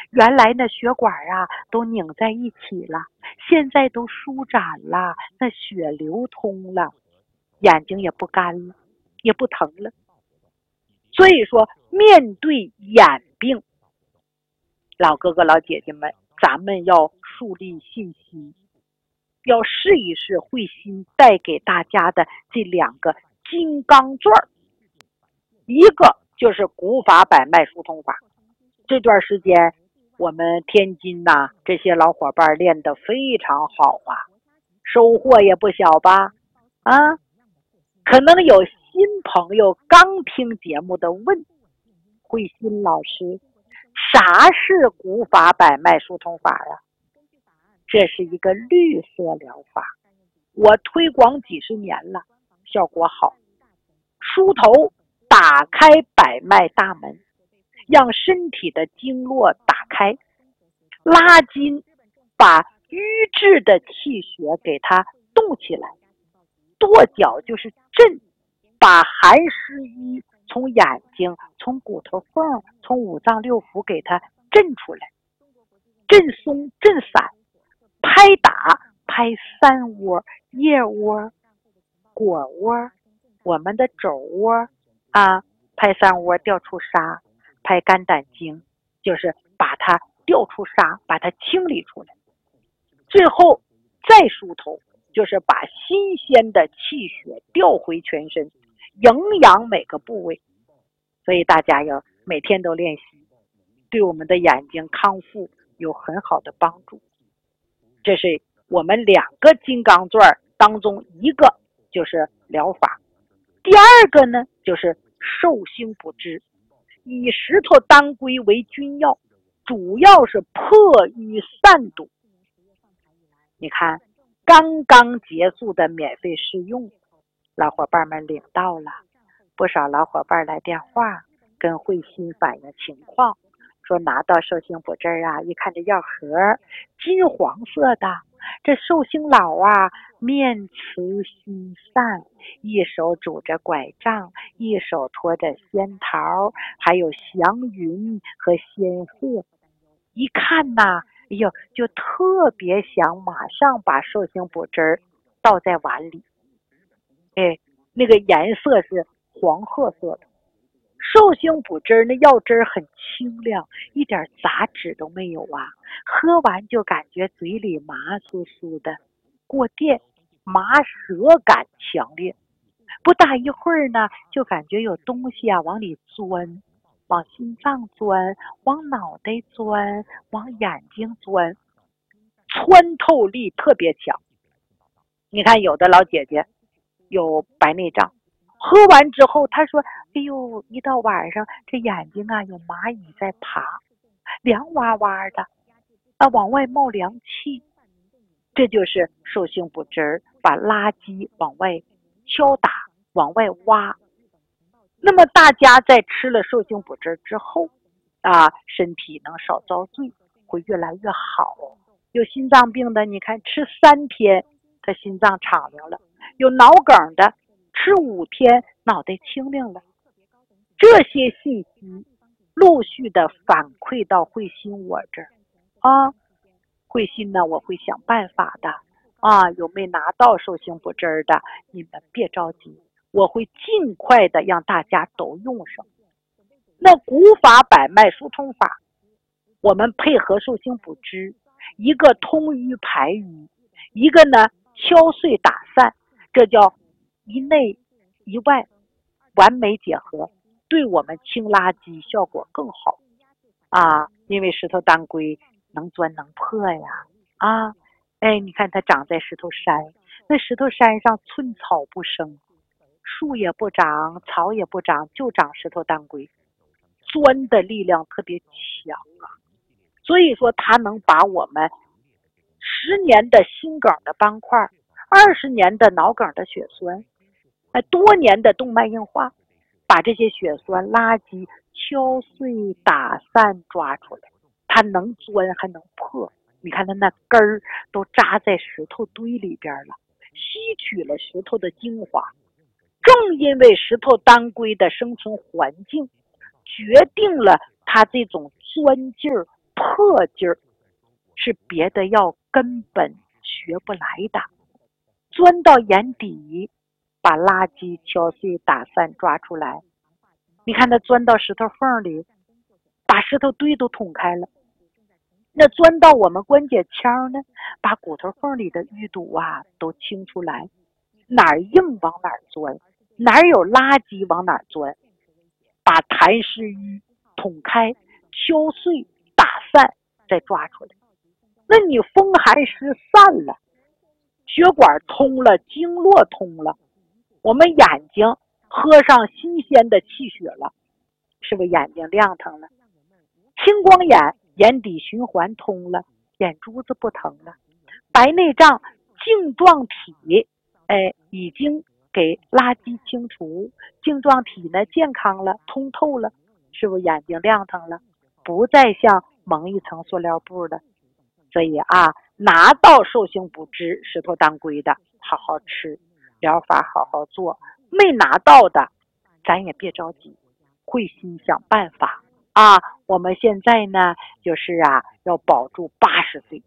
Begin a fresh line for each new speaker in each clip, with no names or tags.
原来那血管啊都拧在一起了，现在都舒展了，那血流通了，眼睛也不干了，也不疼了。所以说，面对眼病，老哥哥老姐姐们，咱们要树立信心，要试一试慧心带给大家的这两个金刚钻，一个就是古法百脉疏通法。这段时间我们天津呐，这些老伙伴练得非常好啊，收获也不小吧？啊，可能有新朋友刚听节目的问，慧心老师，啥是古法百脉疏通法呀？这是一个绿色疗法，我推广几十年了，效果好。梳头打开百脉大门，让身体的经络打开，拉筋把瘀滞的气血给它动起来，跺脚就是震，把寒湿瘀从眼睛、从骨头缝、从五脏六腑给它震出来，震松、震散，拍打、拍三窝、腋窝、果窝，我们的肘窝啊，拍三窝调出痧，拍肝胆经，就是把它调出痧，把它清理出来。最后再梳头，就是把新鲜的气血调回全身，营养每个部位。所以大家要每天都练习，对我们的眼睛康复有很好的帮助。这是我们两个金刚钻当中一个就是疗法，第二个呢就是寿星补枝，以石头当归为君药，主要是破瘀散毒。你看刚刚结束的免费试用，老伙伴们领到了，不少老伙伴来电话跟慧心反映情况，说拿到寿星补枝啊，一看这药盒金黄色的，这寿星老啊面慈心善，一手拄着拐杖，一手托着仙桃，还有祥云和仙鹤，一看呐，哎呦，就特别想马上把寿星补汁倒在碗里。哎，那个颜色是黄褐色的。寿星补汁那药汁很清亮，一点杂质都没有啊，喝完就感觉嘴里麻酥酥的，过电，麻舌感强烈。不大一会儿呢，就感觉有东西啊往里钻，往心脏钻，往脑袋钻，往眼睛钻，穿透力特别强。你看有的老姐姐有白内障，喝完之后她说，哎呦，一到晚上这眼睛啊有蚂蚁在爬，凉哇哇的啊，往外冒凉气。这就是寿星补汁把垃圾往外敲打，往外挖。那么大家在吃了寿星补汁之后啊，身体能少遭罪，会越来越好。有心脏病的，你看吃3天他心脏敞亮了，有脑梗的吃5天脑袋清亮了。这些信息陆续的反馈到慧心我这儿啊，慧心呢我会想办法的啊，有没拿到寿星补汁的你们别着急，我会尽快的让大家都用上。那古法百脉疏通法，我们配合寿星补汁，一个通瘀排瘀，一个呢敲碎打散，这叫一内一外完美结合，对我们清垃圾效果更好啊！因为石头当归能钻能破呀啊！哎，你看它长在石头山，那石头山上寸草不生，树也不长，草也不长，就长石头当归，钻的力量特别强啊！所以说它能把我们10年的心梗的斑块，20年的脑梗的血栓，多年的动脉硬化，把这些血栓垃圾敲碎打散抓出来，它能钻还能破。你看它那根儿都扎在石头堆里边了，吸取了石头的精华。正因为石头当归的生存环境决定了它这种钻劲儿破劲儿，是别的药根本学不来的。钻到眼底，把垃圾敲碎打散抓出来。你看他钻到石头缝里，把石头堆都捅开了。那钻到我们关节腔呢，把骨头缝里的淤堵都清出来。哪儿硬往哪儿钻，哪儿有垃圾往哪儿钻，把痰湿瘀捅开，敲碎打散，再抓出来。那你风寒湿散了，血管通了，经络通了，我们眼睛喝上新鲜的气血了，是不是眼睛亮堂了？青光眼，眼底循环通了，眼珠子不疼了。白内障晶状体已经给垃圾清除，晶状体呢健康了，通透了，是不是眼睛亮堂了？不再像蒙一层塑料布的。所以拿到寿星补枝石头当归的好好吃，疗法好好做。没拿到的咱也别着急，会心想办法我们现在呢就是要保住80岁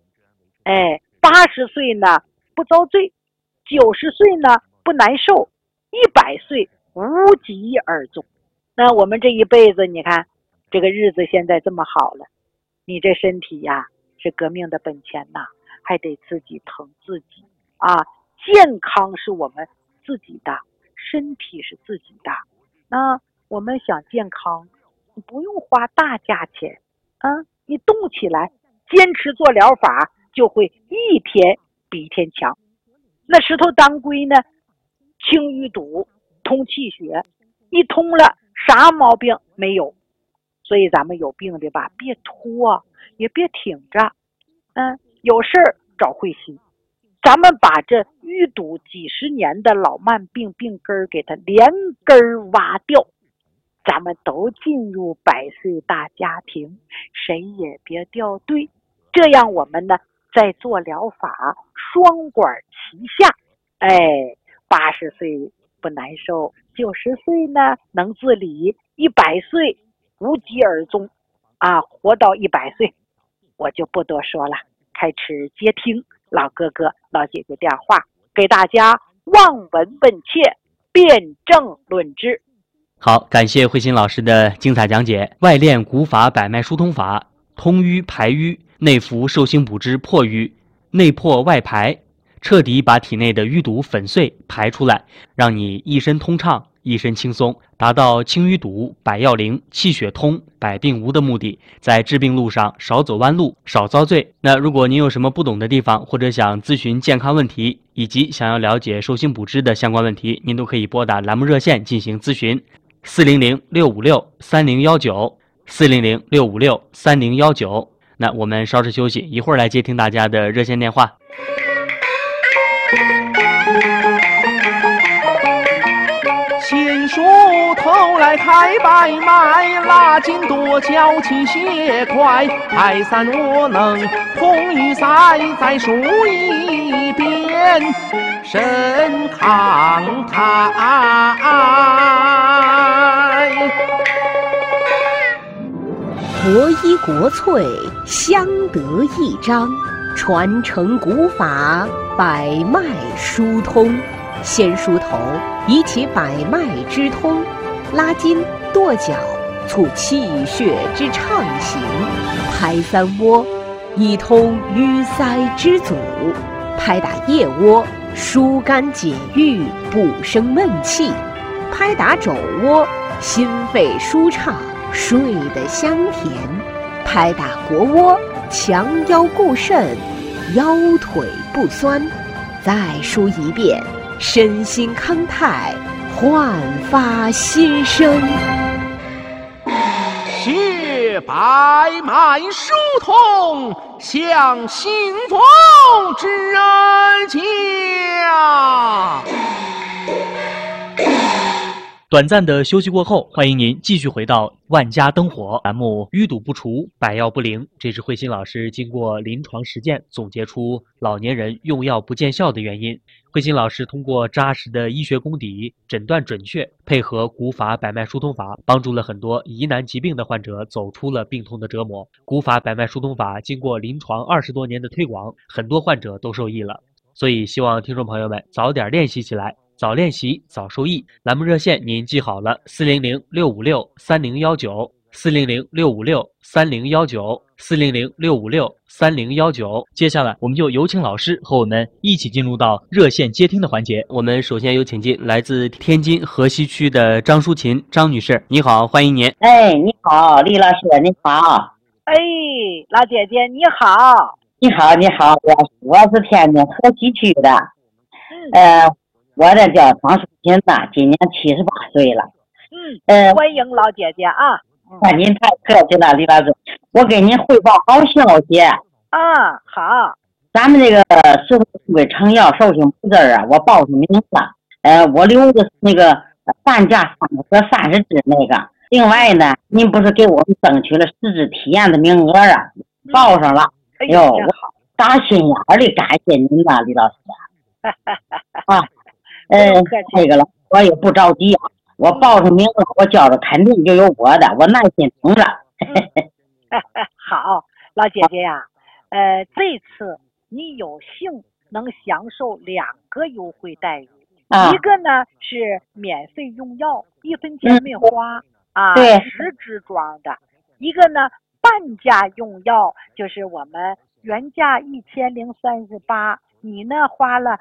，80岁呢不遭罪，90岁呢不难受，100岁无疾而终。那我们这一辈子，你看这个日子现在这么好了，你这身体是革命的本钱还得自己疼自己健康是我们自己的，身体是自己的。那我们想健康，你不用花大价钱你动起来，坚持做疗法，就会一天比一天强。那石头当归呢，清淤堵，通气血，一通了，啥毛病没有。所以咱们有病的吧，别拖，也别挺着，有事儿找慧心。咱们把这淤堵几十年的老慢病病根给它连根挖掉，咱们都进入100岁大家庭，谁也别掉队。这样我们呢再做疗法，双管齐下，80岁不难受，90岁呢能自理，100岁无疾而终活到100岁，我就不多说了，开始接听老哥哥老姐姐电话，给大家望闻问切，辩证论治。
好，感谢慧心老师的精彩讲解。外练骨法百脉疏通法，通淤排瘀，内服寿星补枝破瘀，内破外排，彻底把体内的淤堵粉碎排出来，让你一身通畅，一身轻松，达到清淤堵、百药灵、气血通、百病无的目的，在治病路上少走弯路，少遭罪。那如果您有什么不懂的地方，或者想咨询健康问题，以及想要了解寿星补枝的相关问题，您都可以拨打栏目热线进行咨询，400-656-3019 400-656-3019。那我们稍事休息，一会儿来接听大家的热线电话。
先梳头来开百脉，拉筋多脚气血快，排散我能通淤塞，再梳一遍身康泰。
国医国粹，相得益彰，传承古法，百脉疏通。先梳头，以起百脉之通；拉筋跺脚，促气血之畅行；拍三窝，以通淤塞之阻；拍打腋窝，疏肝解郁，补生闷气；拍打肘窝，心肺舒畅，睡得香甜；拍打腘窝，强腰固肾，腰腿不酸。再梳一遍，身心康泰，焕发新生。
学百脉疏通，向信奉之人讲。
短暂的休息过后，欢迎您继续回到万家灯火栏目，淤堵不除，百药不灵。这是慧心老师经过临床实践总结出老年人用药不见效的原因。慧心老师通过扎实的医学功底，诊断准确，配合古法百脉疏通法，帮助了很多疑难疾病的患者走出了病痛的折磨。古法百脉疏通法经过临床20多年的推广，很多患者都受益了。所以希望听众朋友们早点练习起来，早练习早受益。栏目热线您记好了，400-656-3019，400-656-3019，400-656-3019。接下来我们就有请老师和我们一起进入到热线接听的环节。我们首先有请进来自天津河西区的张淑琴张女士，你好，欢迎您。
哎，你好，李老师，你好。
哎，老姐姐你好。
你好，你好，我是天津河西区的，我这叫张淑琴呐，今年78岁了。
欢迎老姐姐啊。
那您太客气了，李老师，我给您汇报好消息
啊。好，
咱们这个石头龟成药寿星补汁啊，我报上名了。我留的是那个半价3盒30支那个。另外呢，您不是给我们争取了10支体验的名额啊，报上了。哎呦，我打心眼里感谢您呐，李老师啊。这个了，我也不着急啊，我报上名了，我交着肯定就有我的，我耐心等着。
好，老姐姐呀，这次你有幸能享受2个优惠待遇，一个呢是免费用药，1分钱没花，10支装的；一个呢半价用药，就是我们原价1038，你呢花了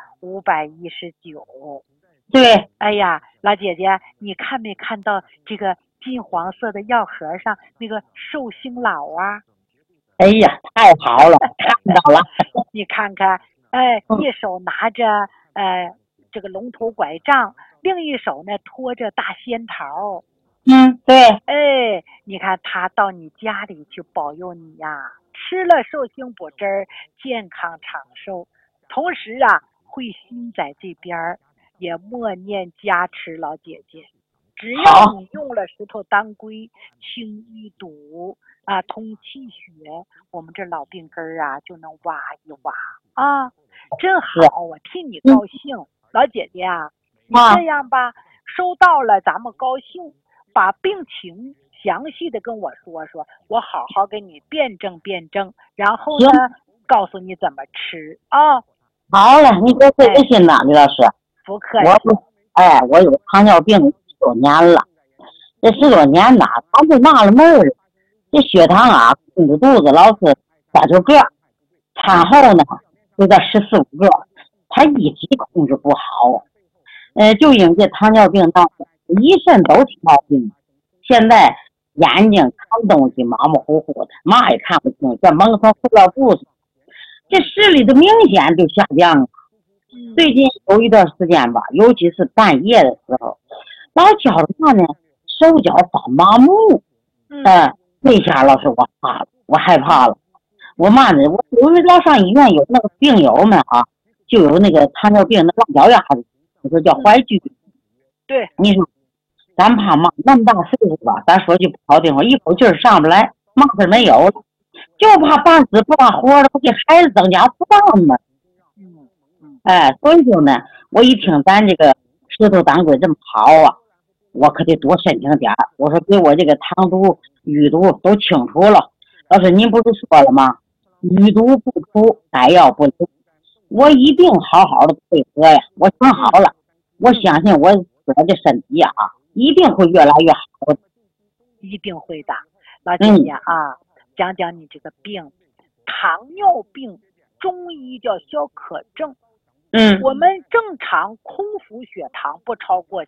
519。
对，
哎呀，老姐姐，你看没看到这个金黄色的药盒上那个寿星老啊？
哎呀，太好了，看到了。
你看看，一手拿着这个龙头拐杖，另一手呢拖着大仙桃。对。你看他到你家里去保佑你呀，吃了寿星补汁儿，健康长寿。同时啊，慧心在这边也默念加持老姐姐，只要你用了石头当归，清淤堵啊，通气血，我们这老病根啊就能挖一挖啊，真好，我替你高兴。老姐姐啊，你这样吧，收到了咱们高兴，把病情详细的跟我说说，我好好给你辩证辩证，然后呢告诉你怎么吃啊。
好了，你多费个心呐，李老师。
不客气。
我有糖尿病10多年了，这10多年呐，咱就纳了闷儿了，这血糖啊，控制肚子老是30个，餐后呢就在14、15个，他一直控制不好。就因为这糖尿病闹的，一身都挺闹病，现在眼睛看东西模模糊糊的，嘛也看不清，这蒙成塑料布似的，这视力的明显就下降了。最近有一段时间吧，尤其是半夜的时候，老觉着嘛呢，手脚发麻木。那下老师我怕了，我害怕了。我嘛呢，我因为老上医院有那个病友们啊，就有那个糖尿病的浪脚丫子，我说叫怀居。
对，
你说咱怕嘛，那么大岁数吧，咱说句不好听话，一口气儿上不来，嘛事没有了，就怕半死不干活的，不给孩子增加负担嘛。所以说呢，我一听咱这个石头当归这么好啊，我可得多申请点。我说给我这个糖毒、淤毒都清楚了。老师您不是说了吗？淤毒不除，百药不灵。我一定好好的配合呀。我想好了，我相信我的身体啊，一定会越来越好的。
一定会的。老姐姐啊，讲讲你这个病，糖尿病，中医叫消渴症。我们正常空腹血糖不超过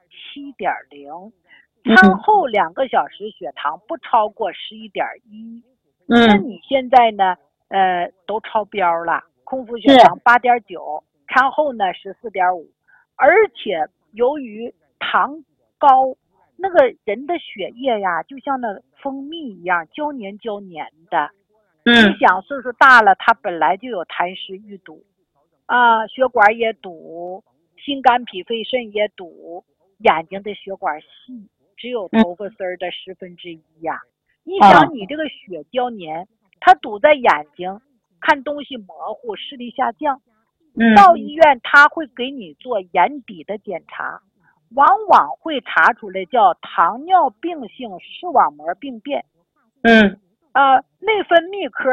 7.0，餐后2个小时血糖不超过11.1。那你现在呢？都超标了，空腹血糖8.9，餐后呢14.5，而且由于糖高，那个人的血液呀，就像那蜂蜜一样胶黏胶黏的。你想岁数大了，它本来就有痰湿淤堵。血管也堵，心肝脾肺肾也堵， 眼睛的血管细，只有头发丝儿的1/10呀。你想你这个血胶粘，它堵在眼睛，看东西模糊，视力下降。到医院他会给你做眼底的检查，往往会查出来叫糖尿病性视网膜病变。内分泌科